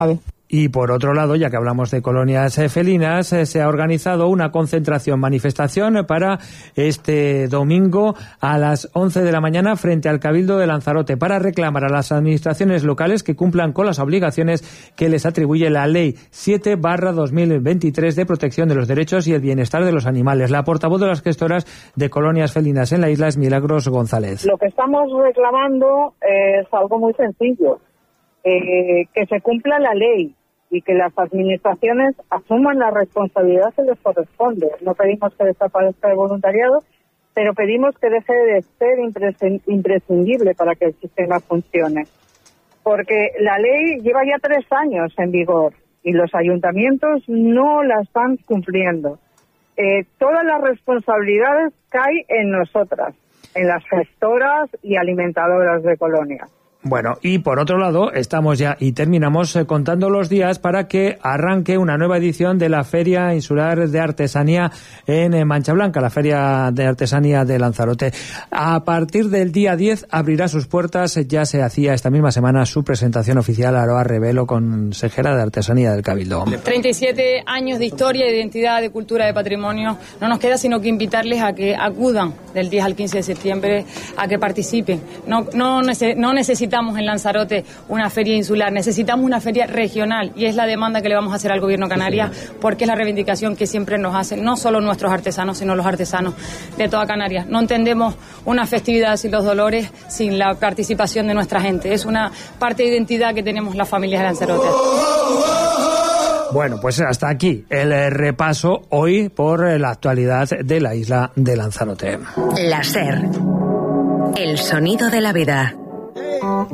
Y por otro lado, ya que hablamos de colonias felinas, se ha organizado una manifestación para este domingo a las 11 de la mañana frente al Cabildo de Lanzarote para reclamar a las administraciones locales que cumplan con las obligaciones que les atribuye la Ley 7/2023 de protección de los derechos y el bienestar de los animales. La portavoz de las gestoras de colonias felinas en la isla es Milagros González. Lo que estamos reclamando es algo muy sencillo, que se cumpla la ley y que las administraciones asuman la responsabilidad que les corresponde. No pedimos que desaparezca el voluntariado, pero pedimos que deje de ser imprescindible para que el sistema funcione. Porque la ley lleva ya 3 años en vigor y los ayuntamientos no la están cumpliendo. Todas las responsabilidades caen en nosotras, en las gestoras y alimentadoras de colonias. Bueno, y por otro lado, estamos ya y terminamos contando los días para que arranque una nueva edición de la Feria Insular de Artesanía en Mancha Blanca, la Feria de Artesanía de Lanzarote. A partir del día 10 abrirá sus puertas, ya se hacía esta misma semana su presentación oficial. Aroa Revelo, consejera de Artesanía del Cabildo. 37 años de historia, de identidad, de cultura, de patrimonio. No nos queda sino que invitarles a que acudan del 10 al 15 de septiembre, a que participen. No necesitamos en Lanzarote una feria insular, necesitamos una feria regional y es la demanda que le vamos a hacer al Gobierno de Canarias porque es la reivindicación que siempre nos hacen, no solo nuestros artesanos, sino los artesanos de toda Canarias. No entendemos una festividad sin los dolores, sin la participación de nuestra gente. Es una parte de identidad que tenemos las familias de Lanzarote. Bueno, pues hasta aquí el repaso hoy por la actualidad de la isla de Lanzarote. La SER, el sonido de la vida.